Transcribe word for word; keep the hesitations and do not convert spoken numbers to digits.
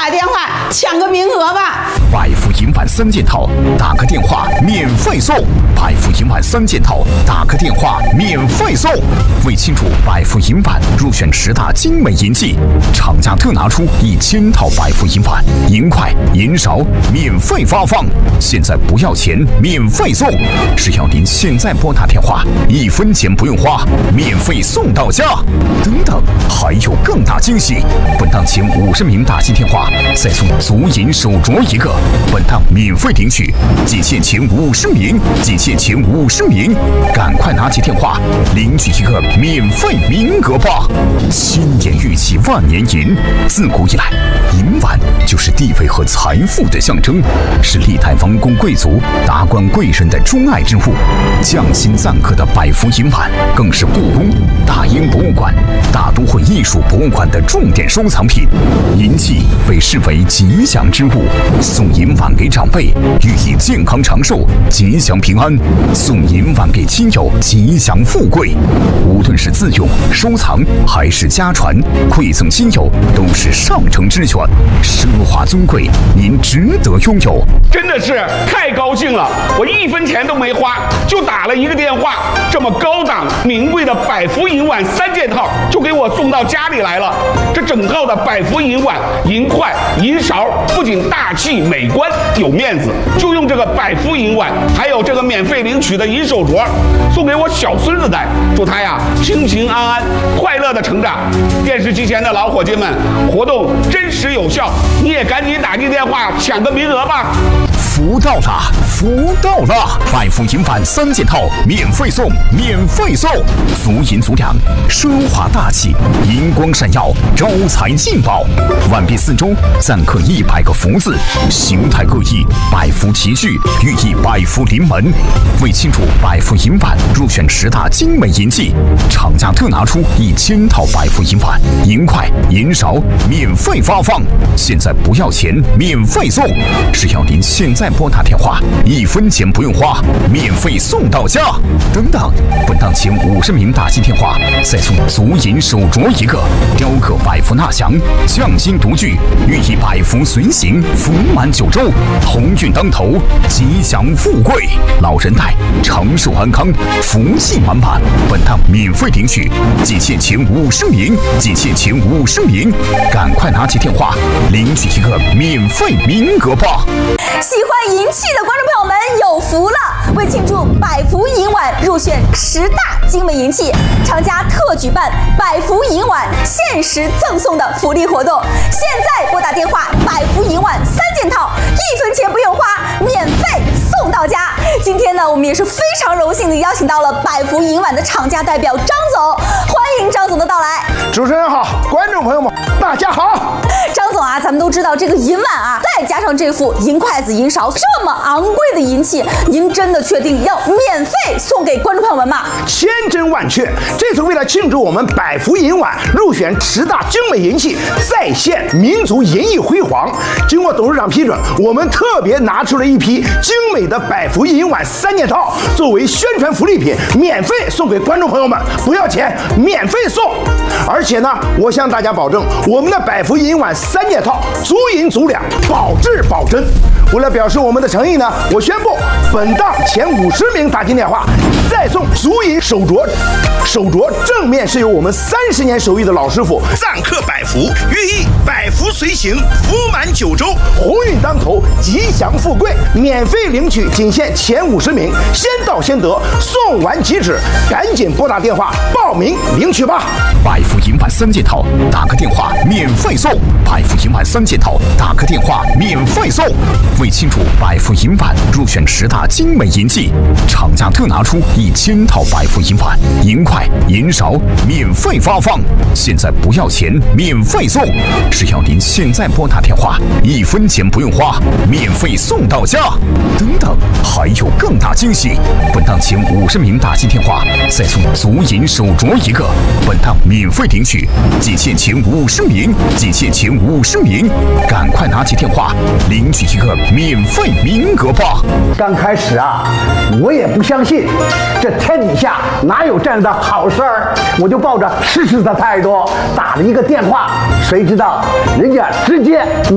打电话抢个名额吧！ 百福银晚三件套，打个电话免费送。百福银晚三件套，打个电话免费送。为庆祝百福银晚入选十大精美银器，厂家特拿出一千套百福银碗，银筷、银勺免费发放。现在不要钱，免费送，只要您现在拨打电话，一分钱不用花，免费送到家。等等，还有更大惊喜！本档前五十名打进电话，再送足银手镯一个。本档免费领取，仅限前五十名，仅限前五十名，赶快拿起电话领取一个免费名额吧！千年玉器万年银，自古以来，银碗就是地位和财富的象征，是历代王公贵族、达官贵人的钟爱之物。匠心赞刻的百福银碗，更是故宫、大英博物馆、大都会艺术博物馆的重点收藏品。银器被视为吉祥之物，送银碗给长辈，寓意健康长寿、吉祥平安；送银碗给亲友，吉祥富贵。无论是自用、收藏还是家传，馈赠亲友都是上乘之选，奢华尊贵，您值得拥有。 真的是太高兴了！我一分钱都没花，就打了一个电话，这么高档名贵的百福银碗三件套就给我送到家里来了。这整套的百福银碗、银筷、银勺，不仅大气美观有面子，就用这个百福银碗，还有这个免费领取的银手镯，送给我小孙子戴，祝他呀平平安安、快乐的成长。电视机前的老伙计们，活动真实有效，你也赶紧打进电话抢个名额吧！ 福到了，福到了！百福银碗三件套免费送，免费送！足银足两，奢华大气，银光闪耀，招财进宝。碗壁四周錾刻一百个福字，形态各异，百福齐聚，寓意百福临门。为庆祝百福银碗入选十大精美银器，厂家特拿出一千套百福银碗、银筷、银勺免费发放。现在不要钱，免费送，只要您现在拨打电话，一分钱不用花，免费送到家。等等，本档前五十名打进电话，再送足银手镯一个，雕刻百福纳祥，匠心独具，寓意百福随行，福满九州，鸿运当头，吉祥富贵，老人戴长寿安康，福气满满。本档免费领取，仅限前五十名，仅限前五十名，赶快拿起电话领取一个免费名额吧！ 喜欢银器的观众朋友们有福了！为庆祝百福银碗入选十大精美银器，厂家特举办百福银碗限时赠送的福利活动。现在拨打电话，百福银碗三件套，一分钱不用花，免费送到家。今天呢，我们也是非常荣幸的邀请到了百福银碗的厂家代表张总，欢迎张总的到来。 主持人好，观众朋友们大家好。 张总啊，咱们都知道这个银碗啊，再加上这副银筷子、银勺，这么昂贵的银器，您真的确定要免费送给观众朋友们吗？ 千真万确，这次为了庆祝我们百福银碗入选十大精美银器，再现民族银艺辉煌，经过董事长批准，我们特别拿出了一批精美的百福银碗三件套，作为宣传福利品，免费送给观众朋友们，不要钱，免费送。而且呢，我向大家保证，我们的百福银碗三件套足银足两，保质保真。为了表示我们的诚意呢，我宣布本档前五十名打进电话，再送足银手镯。手镯正面是由我们三十年手艺的老师傅錾刻百福，寓意百福随行，福满九州，鸿运当头，吉祥富贵。免费领取，仅限前五十名，先到先得，送完即止，赶紧拨打电话报名领取吧。 百福银碗三件套，打个电话免费送。百福银碗三件套，打个电话免费送。为庆祝百福银碗入选十大精美银器，厂家特拿出一千套百福银碗、银筷、银勺免费发放。现在不要钱，免费送，只要您现在拨打电话，一分钱不用花，免费送到家。等等，还有更大惊喜！本档前五十名打进电话，再送足银手镯一个。本档免费领取，仅限前五十名，仅限前五十名，赶快拿起电话领取一个免费名额吧！ 刚开始啊，我也不相信，这天底下哪有这样的好事儿？我就抱着试试的态度打了一个电话，谁知道人家直接